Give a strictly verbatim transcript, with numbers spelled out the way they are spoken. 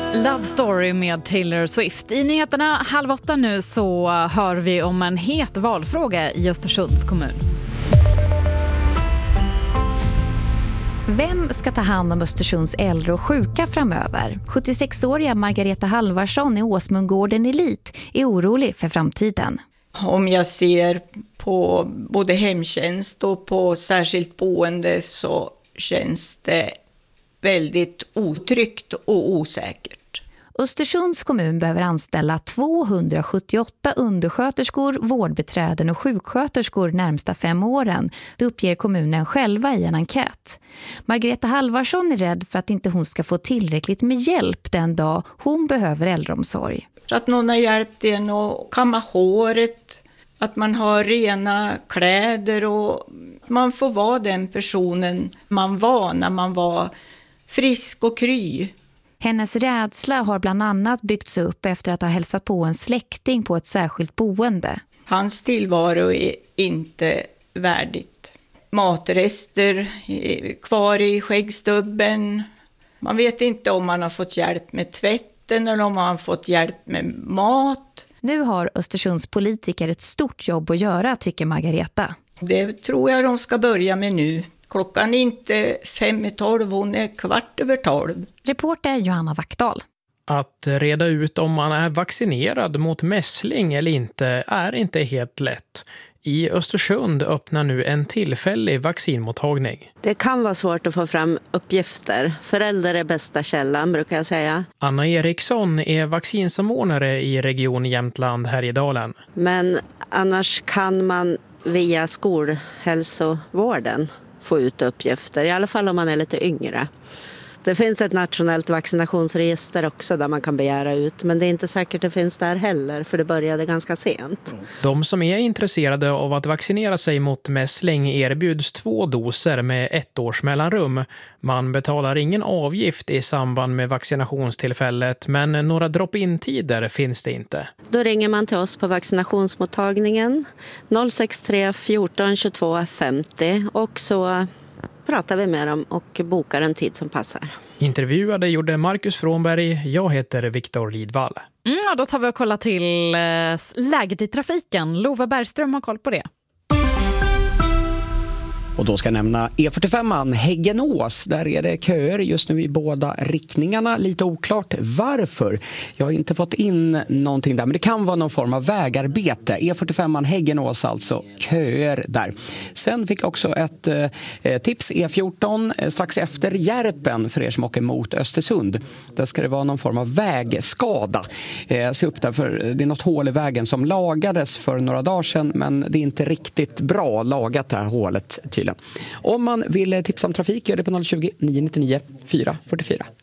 Love Story med Taylor Swift. I nyheterna halv åtta nu så hör vi om en het valfråga i Östersunds kommun. Vem ska ta hand om Östersunds äldre och sjuka framöver? sjuttiosex-åriga Margareta Halvarsson i Åsmundgården Elit är orolig för framtiden. Om jag ser på både hemtjänst och på särskilt boende så känns det väldigt otryggt och osäkert. Östersunds kommun behöver anställa tvåhundrasjuttioåtta undersköterskor, vårdbiträden och sjuksköterskor närmsta fem åren. Det uppger kommunen själva i en enkät. Margareta Halvarsson är rädd för att inte hon ska få tillräckligt med hjälp den dag hon behöver äldreomsorg. Att någon har hjälpt en att kamma håret, att man har rena kläder och man får vara den personen man var när man var frisk och kry. Hennes rädsla har bland annat byggts upp efter att ha hälsat på en släkting på ett särskilt boende. Hans tillvaro är inte värdigt. Matrester kvar i skäggstubben. Man vet inte om man har fått hjälp med tvätten eller om man har fått hjälp med mat. Nu har Östersunds politiker ett stort jobb att göra, tycker Margareta. Det tror jag de ska börja med nu. Klockan är inte fem i tolv, hon är kvart över tolv. Reporter Johanna Vackdal. Att reda ut om man är vaccinerad mot mässling eller inte är inte helt lätt. I Östersund öppnar nu en tillfällig vaccinmottagning. Det kan vara svårt att få fram uppgifter. Föräldrar är bästa källan, brukar jag säga. Anna Eriksson är vaccinsamordnare i Region Jämtland Härjedalen. Men annars kan man via skolhälsovården få ut uppgifter, i alla fall om man är lite yngre. Det finns ett nationellt vaccinationsregister också där man kan begära ut, men det är inte säkert det finns där heller, för det började ganska sent. De som är intresserade av att vaccinera sig mot mässling erbjuds två doser med ett års mellanrum. Man betalar ingen avgift i samband med vaccinationstillfället, men några drop-in-tider finns det inte. Då ringer man till oss på vaccinationsmottagningen noll sex tre fjorton tjugotvå femtio och så pratar vi med dem och bokar en tid som passar. Intervjuade gjorde Marcus Frånberg. Jag heter Viktor Lidvall. Mm, ja, då tar vi och kollar till eh, läget i trafiken. Lova Bergström har koll på det. Och då ska jag nämna E fyrtiofem Häggenås. Där är det köer just nu i båda riktningarna. Lite oklart varför. Jag har inte fått in någonting där. Men det kan vara någon form av vägarbete. E fyrtiofem Häggenås alltså. Köer där. Sen fick jag också ett eh, tips. E fjorton strax efter Järpen för er som åker mot Östersund. Där ska det vara någon form av vägskada. Eh, se upp där, för det är något hål i vägen som lagades för några dagar sedan. Men det är inte riktigt bra lagat det här hålet tydligen. Om man vill tipsa om trafik gör det på noll tjugo, nio nio nio, fyra fyra fyra.